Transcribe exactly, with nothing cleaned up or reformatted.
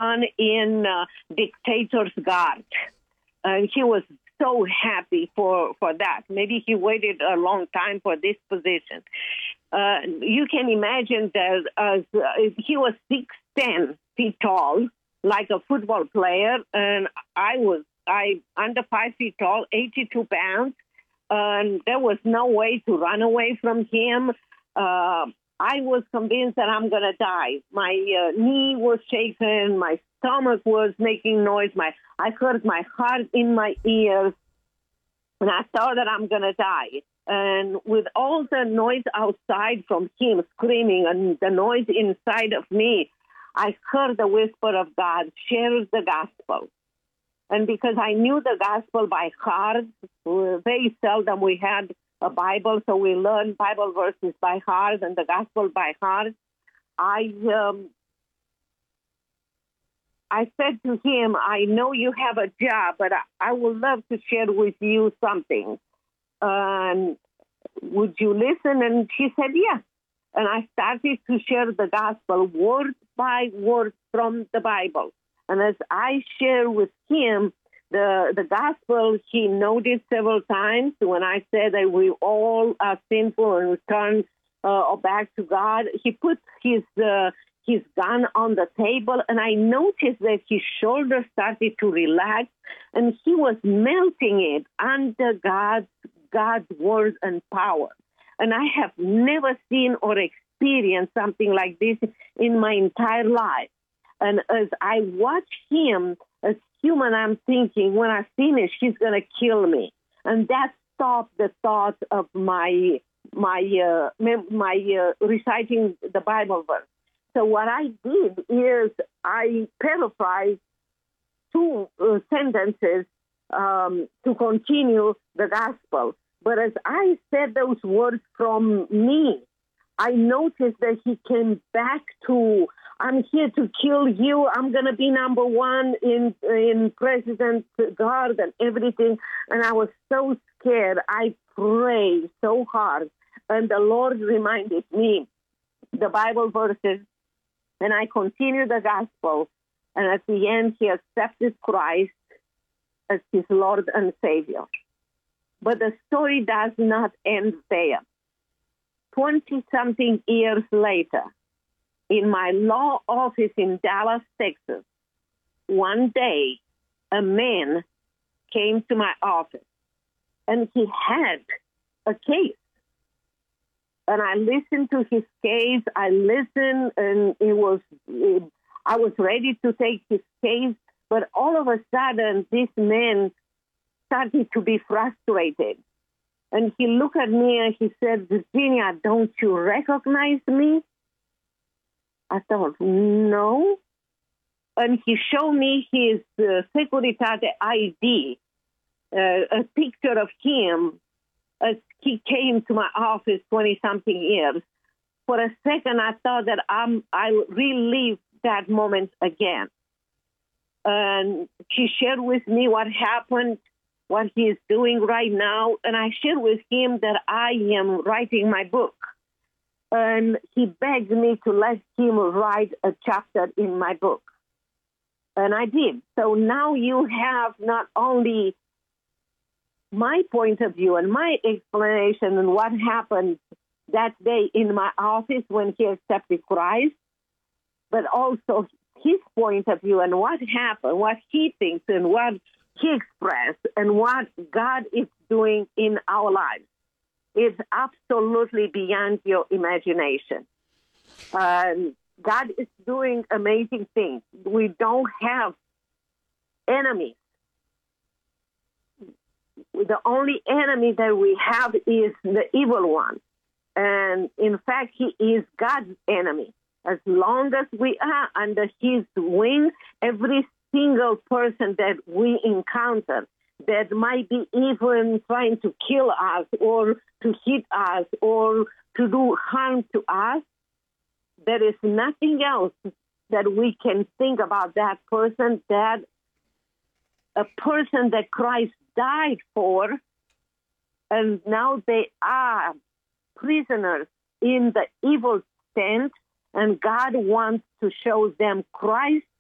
run in uh, Dictator's Guard. And he was so happy for, for that. Maybe he waited a long time for this position. Uh, you can imagine that as uh, he was six ten feet tall, like a football player, and I was I under five feet tall, eighty-two pounds, and there was no way to run away from him. Uh, I was convinced that I'm going to die. My uh, knee was shaking, my stomach was making noise, my I heard my heart in my ears, and I thought that I'm going to die. And with all the noise outside from him screaming and the noise inside of me, I heard the whisper of God, share the gospel. And because I knew the gospel by heart, very seldom we had a Bible, so we learned Bible verses by heart and the gospel by heart. I um, I said to him, I know you have a job, but I, I would love to share with you something. And would you listen? And she said, yes. And I started to share the gospel word by word from the Bible. And as I share with him the the gospel, he noticed several times when I said that we all are sinful and return uh, back to God. He put his uh, his gun on the table, and I noticed that his shoulders started to relax, and he was melting it under God's God's word and power. And I have never seen or experienced something like this in my entire life. And as I watch him, as human, I'm thinking, when I finish, he's going to kill me. And that stopped the thought of my my uh, my uh, reciting the Bible verse. So what I did is I paraphrased two uh, sentences um, to continue the gospel. But as I said those words from me, I noticed that he came back to, I'm here to kill you. I'm going to be number one in in President Guard and everything. And I was so scared. I prayed so hard. And the Lord reminded me the Bible verses. And I continued the gospel. And at the end, he accepted Christ as his Lord and Savior. But the story does not end there. Twenty-something years later, in my law office in Dallas, Texas, one day, a man came to my office, and he had a case. And I listened to his case. I listened, and it was it, I was ready to take his case. But all of a sudden, this man started to be frustrated. And he looked at me and he said, Virginia, don't you recognize me? I thought, no. And he showed me his uh, Securitate I D, uh, a picture of him as he came to my office twenty-something years. For a second, I thought that I'm, I relived that moment again. And he shared with me what happened, what he is doing right now, and I shared with him that I am writing my book. And he begged me to let him write a chapter in my book. And I did. So now you have not only my point of view and my explanation and what happened that day in my office when he accepted Christ, but also his point of view and what happened, what he thinks and what he expressed and what God is doing in our lives. It's absolutely beyond your imagination. Um, God is doing amazing things. We don't have enemies. The only enemy that we have is the evil one. And in fact, he is God's enemy. As long as we are under his wing, every single person that we encounter that might be even trying to kill us or to hit us or to do harm to us, there is nothing else that we can think about that person, that a person that Christ died for, and now they are prisoners in the evil tent, and God wants to show them Christ